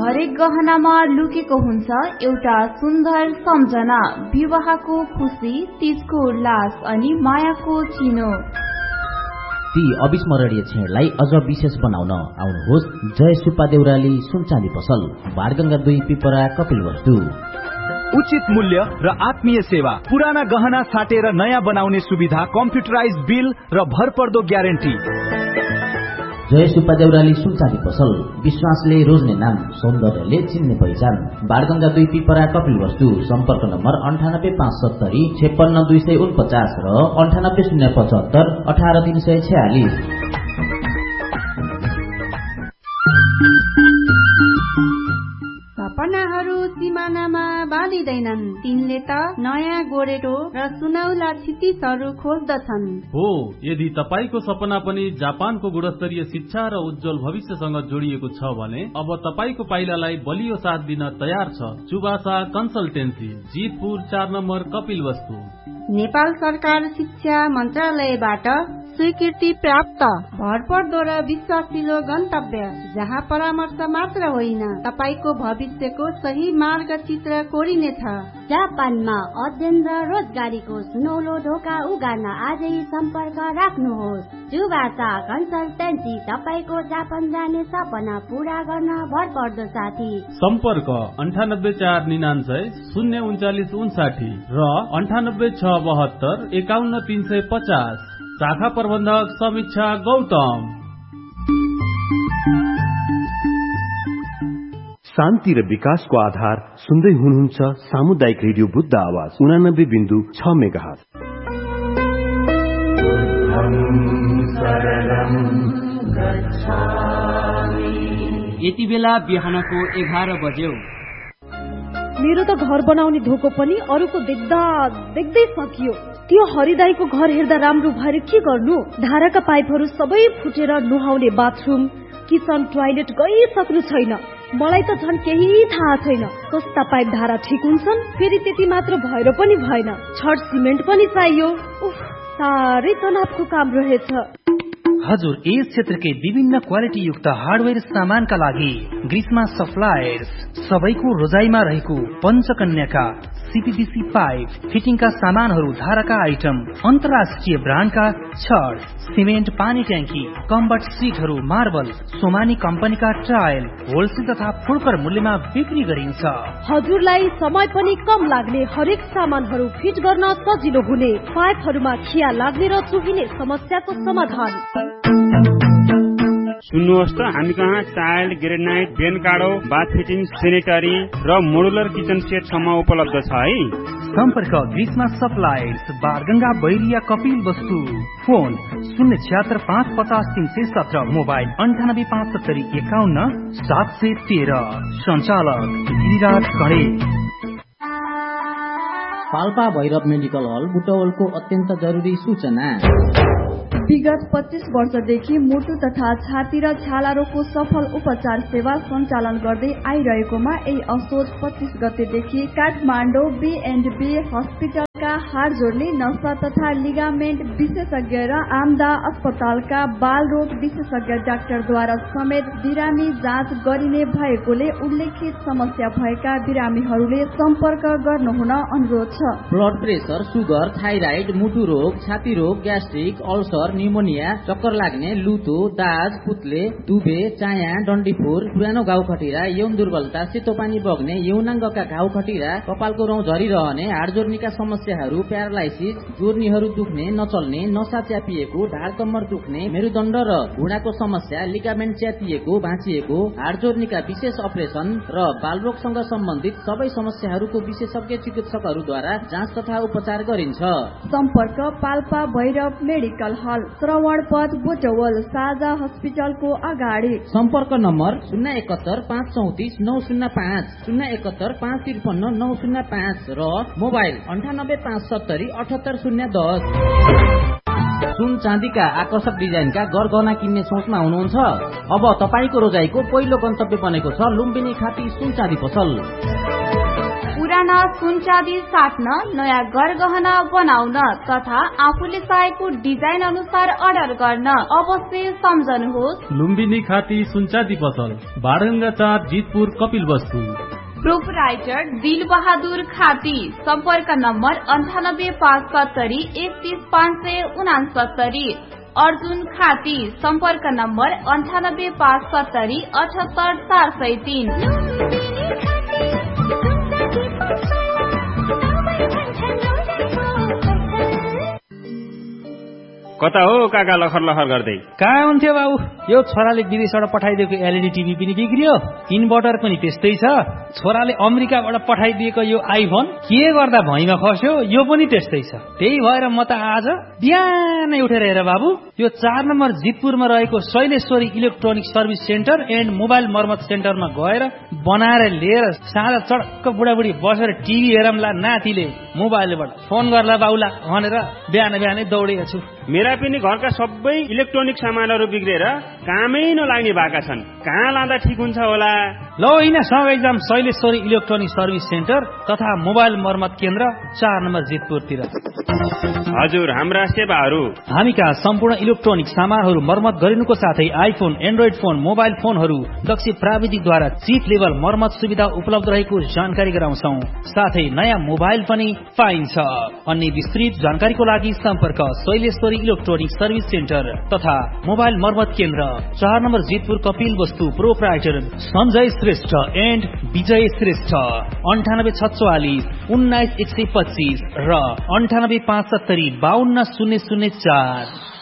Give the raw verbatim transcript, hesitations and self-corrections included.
हरेक गहनामा लुकेको हुन्छ एउटा सुन्दर सम्झना, विवाहको खुशी, तीजको उल्लास अनि मायाको चिनो। ती अविस्मरणीय क्षणलाई अझ विशेष बनाउन आउनुहोस् जय सुब्बा देउराली सुन चाँदी पसल, बारगंगा दुई पिपरा कपिलवस्तु। उचित मूल्य र आत्मीय सेवा, पुराना गहना साटेर नयाँ बनाउने सुविधा, कम्प्युटराइज बिल र भरपर्दो ग्यारेन्टी। जय सुब्बा देउराली सुन चाँदी पसल, विश्वासले रोज्ने नाम, सौन्दर्यले चिन्ने पहिचान, बारगंगा दुई पिपरा कपिलवस्तु। सम्पर्क नम्बर अन्ठानब्बे पाँच सत्तरी छेपन्न दुई सय उनपचास र अन्ठानब्बे शून्य पचहत्तर अठार तीन सय छयालिस। सपनाहरू सिमानामा बाँधिँदैनन्, तिनले त नयाँ गोरेटो र सुनौला क्षितिजहरू खोज्दछन्। हो, यदि तपाईको सपना पनि जापानको गुणस्तरीय शिक्षा र उज्जवल भविष्यसँग जोडिएको छ भने अब तपाईको पाइलालाई बलियो साथ दिन तयार छ चुबासा कन्सल्टेन्सी, जीतपुर चार नम्बर कपिलवस्तु। नेपाल सरकार शिक्षा मन्त्रालयबाट स्वीकृति प्राप्त भरपर्दो र विश्वासिलो गन्तव्य, जहाँ परामर्श मात्र होइन तपाईको भविष्यको सही मार्गचित्र कोरिनेछ। जापानमा अध्ययन र रोजगारीको सुनौलो ढोका उगार्न आजै सम्पर्क राख्नुहोस्। चुबासा कन्सल्टेन्सी, तपाईको जापान जाने सपना पूरा गर्न भरपर्दो साथी। सम्पर्क अन्ठानब्बे चार निनान्सय शून्य उन्चालिस उन्साठी र अन्ठानब्बे छ बहत्तर एकाउन्न तीन सय पचास। शाखा प्रबन्धक समीक्षा गौतम। शान्ति र विकासको आधार सुन्दै हुनुहुन्छ सामुदायिक रेडियो बुद्ध आवाज उनानब्बे बिन्दु छ मेगाहर्ज। यति बेला बिहानको एघार बज्यो। मेरो त घर बनाउने धोको पनि अरूको देख्दा देख्दै सकियो। त्यो हरिदाईको घर हेर्दा राम्रो भएर के गर्नु? धाराका पाइपहरू सबै फुटेर नुहाउने बाथरुम, किचन, टोयलेट गइसक्नु छैन। मलाई त झन् केही थाहा छैन कस्ता पाइप धारा ठिक हुन्छन्। फेरि त्यति मात्र भएर पनि भएन, छड सिमेन्ट पनि चाहियो। उफ, साह्रै तनावको काम रहेछ। हजुर, यस क्षेत्रकै विभिन्न क्वालिटी युक्त हार्डवेयर सामानका लागि ग्रीष्मा सप्लायर्स सबैको रोजाइमा रहेको पञ्चकन्याका सीपीवीसी पाइप फिटिङका सामानहरू, धाराका आइटम, अन्तर्राष्ट्रिय ब्रान्डका छड, सिमेन्ट, पानी ट्याङ्की, कम्बट सिटहरू, मार्बल, सोमानी कम्पनीका टाइल होलसेल तथा फुर्कर मूल्यमा बिक्री गरिन्छ। हजुरलाई समय पनि कम लाग्ने, हरेक सामानहरू फिट गर्न सजिलो हुने, पाइपहरूमा खिया लाग्ने र चुहिने समस्याको समाधान। सुन्नुहोस् त, हामी कहाँ टाइल, ग्रेनाइट, बेन काडो, बाथ फिटिङ, सेनेटरी र मोडुलर किचन सेट सम्म उपलब्ध छ है। सम्पर्क ग्रीष्मा सप्लायर्स, बारगंगा बैरिया कपिल वस्तु। फोन शून्य छिहत्तर पाँच पचास तीन सय सत्र, मोबाइल अन्ठानब्बे पाँच सत्तरी एकाउन्न सात सय तेह्र। सञ्चालक गिरिराज खडे। पाल्पा भैरव मेडिकल हल बुटवलको अत्यन्त जरुरी सूचना। विगत पच्चीस वर्षदेखि मुटु तथा छाती र छाला रोगको सफल उपचार सेवा सञ्चालन गर्दै आइरहेकोमा यही असोज पच्चीस गतेदेखि काठमाडौँ बी एन्ड बी हस्पिटलका हाड जोड्ने, नसा तथा लिगामेन्ट विशेषज्ञ र आमदा अस्पतालका बाल रोग विशेषज्ञ डाक्टरद्वारा समेत बिरामी जाँच गरिने भएकोले उल्लेखित समस्या भएका बिरामीहरूले सम्पर्क गर्नुहुन अनुरोध छ। ब्लड प्रेसर, सुगर, थाइराइड, मुटु रोग, छाती रोग, ग्यास्ट्रिक, अल्सर, निमोनिया, चक्कर लाग्ने, लुतो, दाज, पुत्ले, दुबे, चाया, डन्डीफोर, पुरानो घाउ खटिरा, यौन दुर्बलता, सेतो पानी बग्ने, यौनाङ्गका घाउ खटिरा, कपालको रौँ झरिरहने, हाड जोर्नीका समस्याहरू, प्यारालाइसिस, जोर्नीहरू दुख्ने, नचल्ने, नसा च्यापिएको, ढाड कम्मर दुख्ने, मेरुदण्ड र घुँडाको समस्या, लिगामेन्ट च्यातिएको, भाँचिएको, हाड जोर्नीका विशेष अपरेसन र बालरोगसँग सम्बन्धित सबै समस्याहरूको विशेषज्ञ चिकित्सकहरूद्वारा जाँच तथा उपचार गरिन्छ। सम्पर्क पाल्पा भैरव मेडिकल हल, श्रवण पथ, बुटवल, साझा हस्पिटलको अगाडि। सम्पर्क नम्बर शून्य एकहत्तर पाँच चौतिस नौ शून्य पाँच, शून्य एकहत्तर पाँच त्रिपन्न नौ शून्य पाँच र मोबाइल अन्ठानब्बे पाँच सत्तरी अठहत्तर शून्य दस। सुन चाँदीका आकर्षक डिजाइनका गरगहना किन्ने सोचमा हुनुहुन्छ? अब तपाईँको रोजाइको पहिलो गन्तव्य बनेको छ लुम्बिनी खाती सुन चाँदी पसल। पुराना सुन चाँदी साट्न, नयाँ गरगहना बनाउन तथा आफूले चाहेको डिजाइन अनुसार अर्डर गर्न अवश्य सम्झनुहोस् लुम्बिनी खाती सुनचाँदी पसल, बारङ्गा चार, जितपुर, कपिल वस्तु। प्रोपराइटर दिल बहादुर खाती। सम्पर्क नम्बर अन्ठानब्बे पाँच सत्तरी एकतीस पाँच सय उनासत्तरी। अर्जुन खाती। सम्पर्क नम्बर अन्ठानब्बे पाँच सत्तरी अठहत्तर चार सय तीन। कता हो काका लखर लखर गर्दै? कहाँ हुन्थ्यो बाबु, यो छोराले विदेशबाट पठाइदिएको एलइडी टिभी पनि बिग्रियो, इन्भर्टर पनि त्यस्तै छ, छोराले अमेरिकाबाट पठाइदिएको यो आइफोन के गर्दा भैँमा खस्यो, यो पनि त्यस्तै छ। त्यही भएर म त आज बिहानै उठेर हेर बाबु, यो चार नम्बर जितपुरमा रहेको Shaileshwari electronic service centre and mobile मर्मत सेन्टरमा गएर बनाएर लिएर साँझ चडक्क बुढाबुढी बसेर टिभी हेरमला, नातिले मोबाइलबाट फोन गर्ला बाउला भनेर बिहान बिहानै दौडेको छु। मेरा पनि घरका सबै इलेक्ट्रोनिक सामानहरू बिग्रेर कामै नलाग्ने भएका छन्, कहाँ लाँदा ठिक हुन्छ होला? ल होइन, सँगै जाम शैलेश्वरी इलेक्ट्रोनिक सर्भिस सेन्टर तथा मोबाइल मर्मत केन्द्र चार नम्बर जितपुरतिर। हजुर, हाम्रा सेवाहरू हामी कहाँ सम्पूर्ण इलेक्ट्रोनिक सामानहरू मर्मत गरिनुको साथै आइफोन, एन्ड्रोइड फोन, मोबाइल फोनहरू दक्ष प्राविधिकद्वारा चिप लेभल मर्मत सुविधा उपलब्ध रहेको जानकारी गराउँछौ। साथै नयाँ मोबाइल पनि पाइन्छ। अन्य विस्तृत जानकारीको लागि सम्पर्क शैलेश्वरी इलेक्ट्रोनिक सर्भिस सेन्टर तथा मोबाइल मर्मत केन्द्र चार नम्बर जितपुर, कपिल वस्तु। प्रोपराइटर सञ्जय श्रेष्ठ एन्ड विजय श्रेष्ठ। अन्ठानब्बे छत्वालिस उन्नाइस एक सय पच्चिस र अन्ठानब्बे पाँच सत्तरी बाहन्न शून्य शून्य चार।